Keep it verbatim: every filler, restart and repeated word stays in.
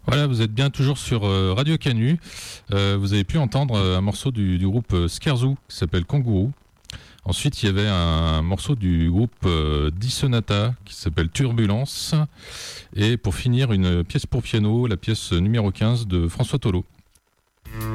Voilà, vous êtes bien toujours sur euh, Radio Canu. Euh, vous avez pu entendre un morceau du, du groupe Skerzo qui s'appelle Kangourou. Ensuite, il y avait un morceau du groupe euh, Di Sonata qui s'appelle Turbulence. Et pour finir, une pièce pour piano, la pièce numéro quinze de François Tolo.